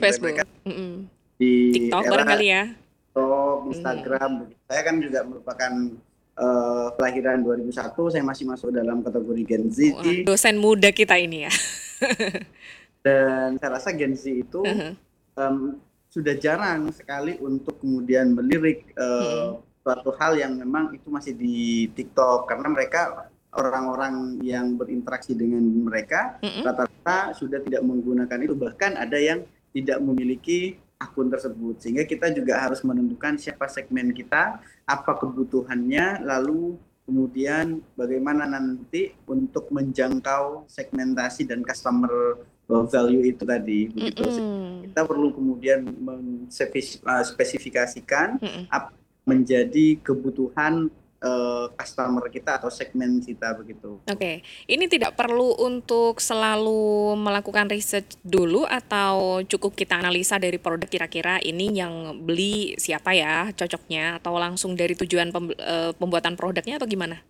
Facebook. mereka Mm-mm. di TikTok era barangkali ya. TikTok, Mhm. Instagram. Saya kan juga merupakan kelahiran 2001, saya masih masuk dalam kategori Gen Z, Wah, dosen muda kita ini ya. dan saya rasa Gen Z itu em, sudah jarang sekali untuk kemudian melirik Mm-mm. suatu hal yang memang itu masih di TikTok, karena mereka orang-orang yang berinteraksi dengan mereka Mm-mm. rata-rata sudah tidak menggunakan itu, bahkan ada yang tidak memiliki akun tersebut, sehingga kita juga harus menentukan siapa segmen kita, apa kebutuhannya, lalu kemudian bagaimana nanti untuk menjangkau segmentasi dan customer value itu tadi begitu. Mm-mm. Kita perlu kemudian spesifikasikan Mm-mm. apa menjadi kebutuhan customer kita atau segmen kita begitu. Oke, ini tidak perlu untuk selalu melakukan research dulu atau cukup kita analisa dari produk kira-kira ini yang beli siapa ya cocoknya atau langsung dari tujuan pembuatan produknya atau gimana?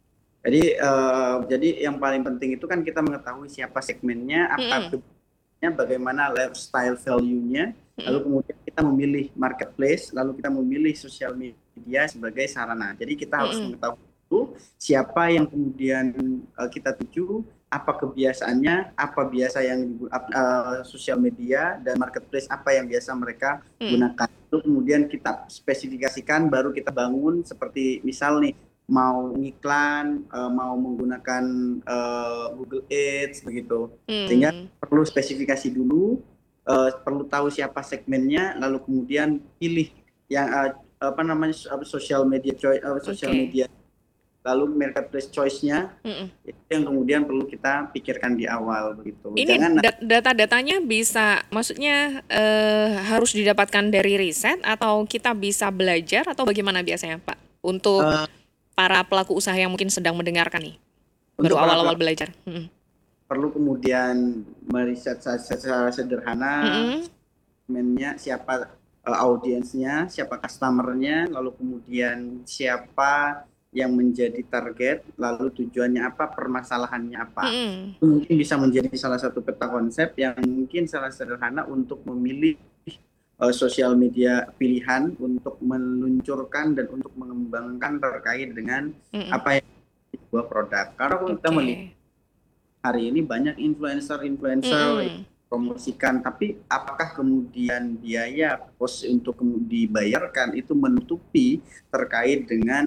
Jadi yang paling penting itu kan kita mengetahui siapa segmennya, apa Mm-mm. kebutuhannya, bagaimana lifestyle value-nya, lalu Mm-mm. kemudian kita memilih marketplace, lalu kita memilih sosial media sebagai sarana. Jadi kita harus Mm-mm. mengetahui dulu siapa yang kemudian kita tuju, apa kebiasaannya, apa biasa yang sosial media dan marketplace apa yang biasa mereka Mm-mm. gunakan. Lalu kemudian kita spesifikasikan, baru kita bangun seperti misal nih mau ngiklan, mau menggunakan Google Ads begitu. Sehingga Mm. perlu spesifikasi dulu, perlu tahu siapa segmennya, lalu kemudian pilih yang apa namanya social media social Oke. media, lalu marketplace choice-nya Mm-mm. itu yang kemudian perlu kita pikirkan di awal begitu. Ini Jangan data-datanya bisa, maksudnya harus didapatkan dari riset atau kita bisa belajar atau bagaimana biasanya Pak? Untuk eh, para pelaku usaha yang mungkin sedang mendengarkan nih, baru untuk para awal-awal pelaku belajar. Mm-mm. perlu kemudian meriset secara sederhana Mm-mm. segmennya, siapa audiensnya, siapa customernya, lalu kemudian siapa yang menjadi target, lalu tujuannya apa, permasalahannya apa. Mm-mm. Itu mungkin bisa menjadi salah satu peta konsep yang mungkin salah sederhana untuk memilih sosial media pilihan untuk meluncurkan dan untuk mengembangkan terkait dengan Mm-mm. apa yang sebuah produk. Karena kalau kita melihat Oke. hari ini banyak influencer-influencer yang Mm-mm. promosikan, tapi apakah kemudian biaya pos untuk dibayarkan itu menutupi terkait dengan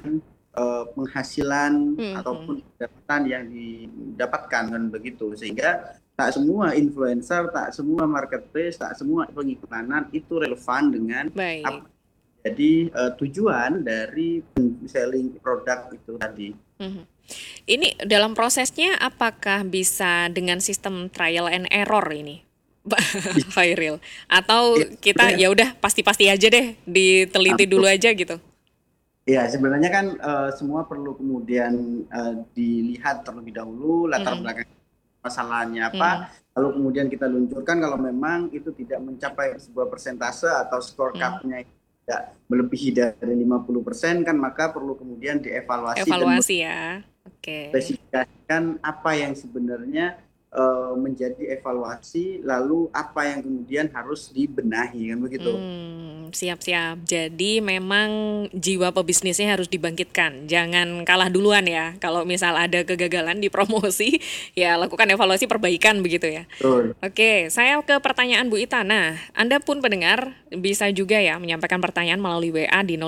penghasilan Mhm. ataupun pendapatan yang didapatkan kan begitu, sehingga tak semua influencer, tak semua marketplace, tak semua pengiklanan itu relevan dengan Baik. apa jadi tujuan dari selling produk itu tadi. Mhm. Ini dalam prosesnya apakah bisa dengan sistem trial and error ini, Pak Khairil? Atau Iya, kita sebenarnya ya udah pasti-pasti aja deh, diteliti dulu aja gitu? ya, sebenarnya kan semua perlu kemudian dilihat terlebih dahulu latar Mhm. belakang masalahnya Mhm. apa, lalu kemudian kita luncurkan. Kalau memang itu tidak mencapai sebuah persentase atau skor Mhm. cut-nya tidak melebihi dari 50% kan, maka perlu kemudian dievaluasi dan Evaluasi ya. Oke. spesifikasikan apa yang sebenarnya menjadi evaluasi, lalu apa yang kemudian harus dibenahi kan begitu. Siap-siap. Jadi memang jiwa pebisnisnya harus dibangkitkan. Jangan kalah duluan ya. Kalau misal ada kegagalan di promosi, ya lakukan evaluasi perbaikan begitu ya. Betul. Oke, saya ke pertanyaan Bu Ita. Nah, Anda pun pendengar bisa juga ya menyampaikan pertanyaan melalui WA di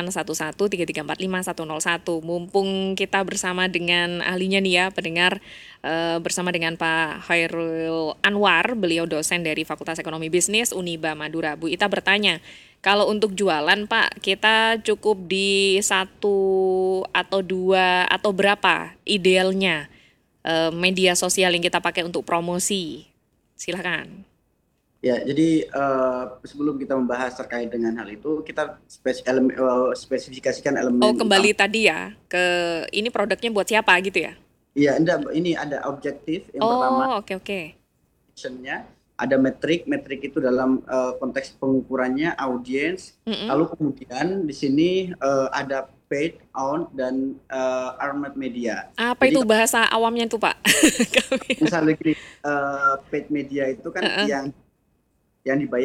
08113345 101. Mumpung kita bersama dengan ahlinya nih ya, pendengar, bersama dengan Pak Khairul Anwar, beliau dosen dari Fakultas Ekonomi Bisnis Uniba Madura. Bu Ita bertanya, kalau untuk jualan Pak, kita cukup di satu atau dua atau berapa idealnya media sosial yang kita pakai untuk promosi? Silakan. Ya, jadi sebelum kita membahas terkait dengan hal itu, kita spesifikasikan Oh, elemen utama. kembali tadi ya ke ini produknya buat siapa gitu ya? Iya, enggak, ini ada objektif yang pertama, Oh, oke oke. actionnya, ada metrik, metrik itu dalam konteks pengukurannya audiens, Mm-mm. lalu kemudian di sini ada paid, owned, dan earned media. Apa Jadi itu kalau bahasa awamnya tuh Pak? Kami. misalnya gini, paid media itu kan Heeh. yang dibayar